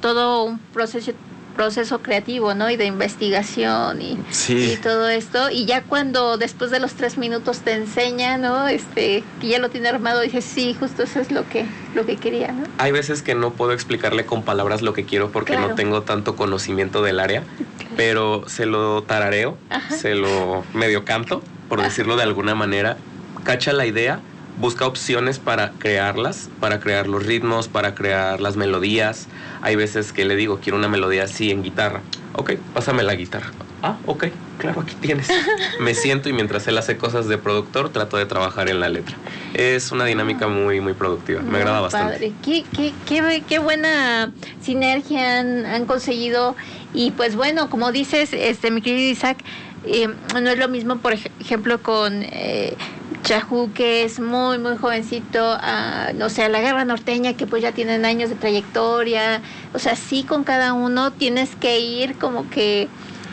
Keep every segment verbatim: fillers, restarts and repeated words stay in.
todo un proceso proceso creativo, ¿no? Y de investigación y, sí. y todo esto. Y ya cuando después de los tres minutos te enseña, ¿no? Este, que ya lo tiene armado, dices, sí, justo eso es lo que, lo que quería, ¿no? Hay veces que no puedo explicarle con palabras lo que quiero porque claro. no tengo tanto conocimiento del área, claro. pero se lo tarareo, Ajá. se lo medio canto, por Ajá. decirlo de alguna manera, cacha la idea, busca opciones para crearlas, para crear los ritmos, para crear las melodías. Hay veces que le digo, quiero una melodía así en guitarra. Ok, pásame la guitarra. Ah, ok, claro, aquí tienes. Me siento y mientras él hace cosas de productor, trato de trabajar en la letra. Es una dinámica muy, muy productiva. Me muy agrada bastante. Padre. Qué, qué, qué, qué buena sinergia han, han conseguido. Y pues bueno, como dices, este, mi querido Isaac, eh, no es lo mismo, por ejemplo, con... Eh, Chahu, que es muy, muy jovencito, a, no sé, a la Garra Norteña, que pues ya tienen años de trayectoria. O sea, sí, con cada uno tienes que ir como que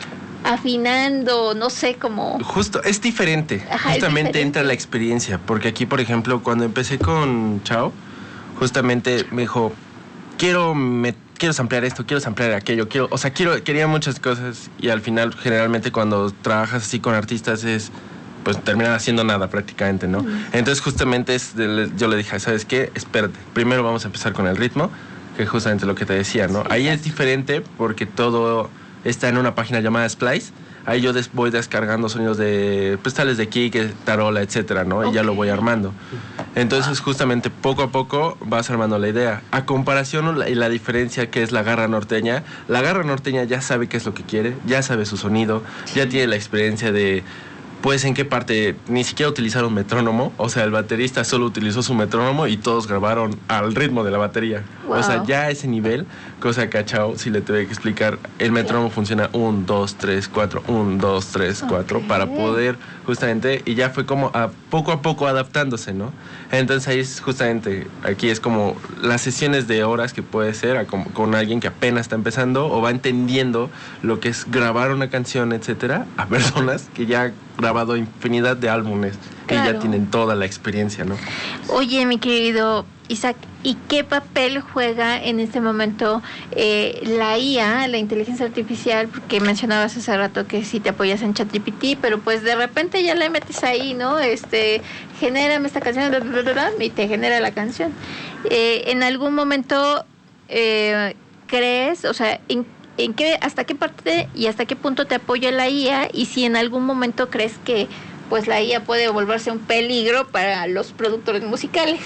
afinando, no sé, como... Justo, es diferente. Ajá, justamente es diferente. Entra la experiencia, porque aquí, por ejemplo, cuando empecé con Chao, justamente me dijo, quiero me, quiero samplear esto, quiero samplear aquello, quiero, o sea, quiero, quería muchas cosas, y al final, generalmente, cuando trabajas así con artistas es... pues terminan haciendo nada prácticamente, ¿no? Mm. Entonces justamente es de, yo le dije, ¿sabes qué? Espérate, primero vamos a empezar con el ritmo, que es justamente lo que te decía, ¿no? Sí, ahí es diferente porque todo está en una página llamada Splice. Ahí yo des, voy descargando sonidos de pues tales de kick, tarola, etcétera, ¿no? Okay. Y ya lo voy armando. Entonces justamente poco a poco vas armando la idea. A comparación y la, la diferencia que es la Garra Norteña, la Garra Norteña ya sabe qué es lo que quiere, ya sabe su sonido, sí. ya tiene la experiencia de... pues en qué parte ni siquiera utilizaron metrónomo, o sea, el baterista solo utilizó su metrónomo y todos grabaron al ritmo de la batería. Wow. O sea, ya a ese nivel, cosa que a Chao sí le tuve que explicar, el metrónomo okay. funciona uno, dos, tres, cuatro, uno, dos, tres, cuatro, okay. para poder justamente, y ya fue como a poco a poco adaptándose, ¿no? Entonces ahí es justamente, aquí es como las sesiones de horas que puede ser a, con, con alguien que apenas está empezando o va entendiendo lo que es grabar una canción, etcétera, a personas que ya grabado infinidad de álbumes claro. y ya tienen toda la experiencia, ¿no? Oye, mi querido Isaac, ¿y qué papel juega en este momento eh, la I A, la inteligencia artificial? Porque mencionabas hace rato que sí te apoyas en ChatGPT, pero pues de repente ya le metes ahí, ¿no? Este, genérame esta canción, bla, bla, bla, bla, y te genera la canción. Eh, ¿En algún momento eh, crees, o sea, en ¿En qué, hasta qué parte y hasta qué punto te apoya la I A? Y si en algún momento crees que pues la I A puede volverse un peligro para los productores musicales.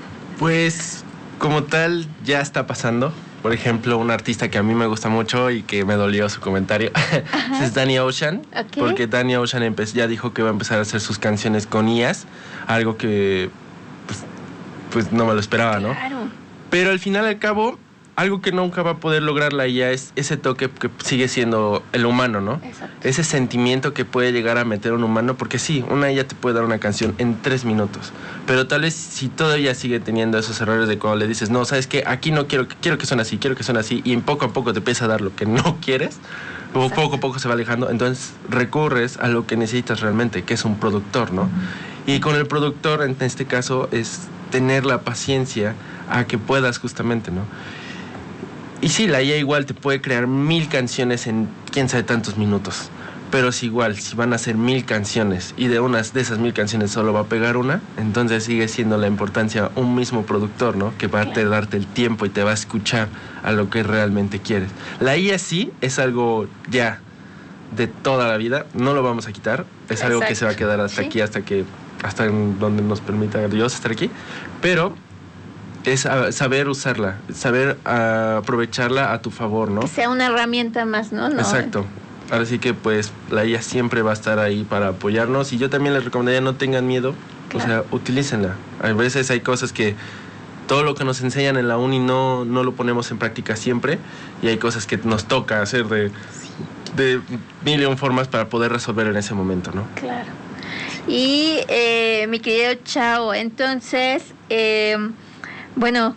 Pues como tal ya está pasando. Por ejemplo, un artista que a mí me gusta mucho y que me dolió su comentario es Danny Ocean, okay. porque Danny Ocean empe- ya dijo que va a empezar a hacer sus canciones con I As, algo que pues, pues no me lo esperaba, ¿no? Claro. Pero al final al cabo algo que nunca va a poder lograr la I A es ese toque que sigue siendo el humano, ¿no? Exacto. Ese sentimiento que puede llegar a meter un humano, porque sí, una I A te puede dar una canción en tres minutos, pero tal vez si todavía sigue teniendo esos errores de cuando le dices, no, ¿sabes qué? Aquí no quiero, quiero que suene así, quiero que suene así, y poco a poco te empieza a dar lo que no quieres, o poco a poco se va alejando, entonces recurres a lo que necesitas realmente, que es un productor, ¿no? Uh-huh. Y con el productor, en este caso, es tener la paciencia a que puedas justamente, ¿no? Y sí, la I A igual te puede crear mil canciones en quién sabe tantos minutos. Pero es igual, si van a hacer mil canciones y de unas de esas mil canciones solo va a pegar una, entonces sigue siendo la importancia un mismo productor, ¿no? Que va a te darte el tiempo y te va a escuchar a lo que realmente quieres. La I A sí es algo ya de toda la vida, no lo vamos a quitar. Es Exacto. algo que se va a quedar hasta ¿Sí? aquí, hasta que hasta donde nos permita Dios estar aquí. Pero es saber usarla, saber uh, aprovecharla a tu favor, ¿no? Que sea una herramienta más, ¿no? no Exacto. Ahora sí que pues la I A siempre va a estar ahí para apoyarnos y yo también les recomendaría no tengan miedo, claro. o sea, utilícenla. A veces hay cosas que todo lo que nos enseñan en la uni no, no lo ponemos en práctica siempre y hay cosas que nos toca hacer de, de mil y un formas para poder resolver en ese momento, ¿no? Claro. Y eh, mi querido Chao, entonces... Eh, Bueno,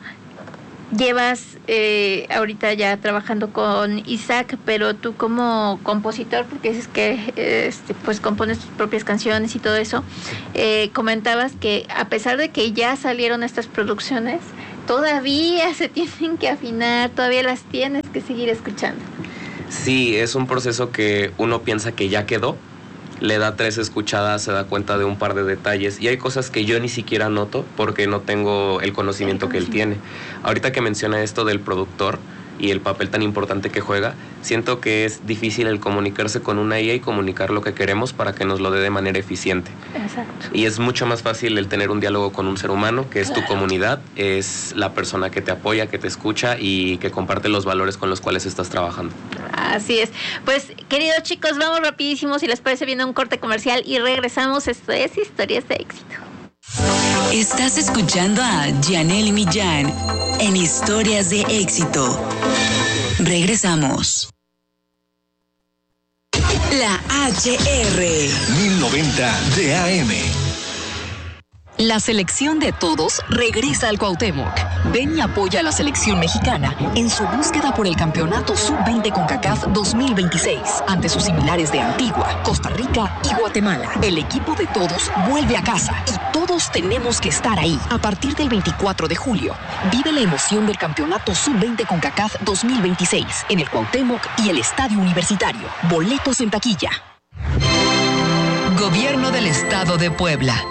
llevas eh, ahorita ya trabajando con Isaac, pero tú como compositor, porque dices que este, pues compones tus propias canciones y todo eso, eh, comentabas que a pesar de que ya salieron estas producciones, todavía se tienen que afinar, todavía las tienes que seguir escuchando. Sí, es un proceso que uno piensa que ya quedó, le da tres escuchadas, se da cuenta de un par de detalles y hay cosas que yo ni siquiera noto porque no tengo el conocimiento que él tiene. Ahorita que menciona esto del productor y el papel tan importante que juega, siento que es difícil el comunicarse con una I A y comunicar lo que queremos para que nos lo dé de manera eficiente. Exacto. Y es mucho más fácil el tener un diálogo con un ser humano, que es tu comunidad, es la persona que te apoya, que te escucha y que comparte los valores con los cuales estás trabajando. Así es. Pues, queridos chicos, vamos rapidísimo, si les parece bien, a un corte comercial y regresamos. Esto es Historias de Éxito. Estás escuchando a Janelle Millán en Historias de Éxito. Regresamos. La H R mil noventa de A M. La selección de todos regresa al Cuauhtémoc. Ven y apoya a la selección mexicana en su búsqueda por el campeonato sub veinte CONCACAF dos mil veintiséis ante sus similares de Antigua, Costa Rica y Guatemala. El equipo de todos vuelve a casa y todos tenemos que estar ahí. A partir del veinticuatro de julio, vive la emoción del campeonato sub veinte CONCACAF dos mil veintiséis en el Cuauhtémoc y el Estadio Universitario. Boletos en taquilla. Gobierno del Estado de Puebla.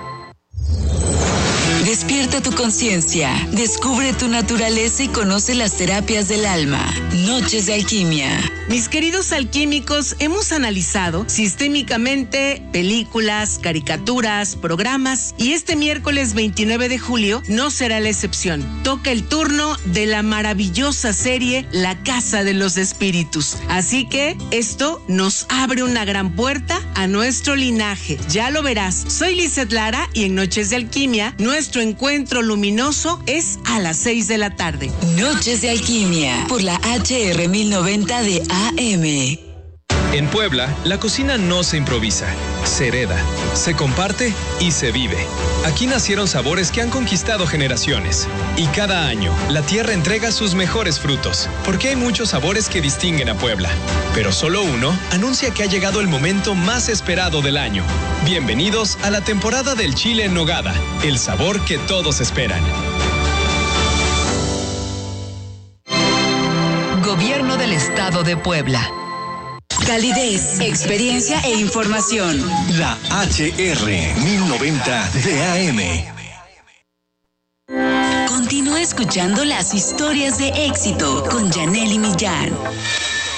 Despierta tu conciencia, descubre tu naturaleza y conoce las terapias del alma. Noches de Alquimia. Mis queridos alquímicos, hemos analizado sistémicamente películas, caricaturas, programas y este miércoles veintinueve de julio no será la excepción. Toca el turno de la maravillosa serie La Casa de los Espíritus. Así que esto nos abre una gran puerta a nuestro linaje. Ya lo verás. Soy Lizeth Lara y en Noches de Alquimia, nuestro encuentro luminoso es a las seis de la tarde. Noches de Alquimia por la H R mil noventa de A M. En Puebla, la cocina no se improvisa, se hereda, se comparte y se vive. Aquí nacieron sabores que han conquistado generaciones. Y cada año, la tierra entrega sus mejores frutos, porque hay muchos sabores que distinguen a Puebla. Pero solo uno anuncia que ha llegado el momento más esperado del año. Bienvenidos a la temporada del chile en nogada, el sabor que todos esperan. Gobierno del Estado de Puebla. Calidez, experiencia e información. La H R mil noventa de A M. Continúa escuchando las historias de éxito con Janelle Millán.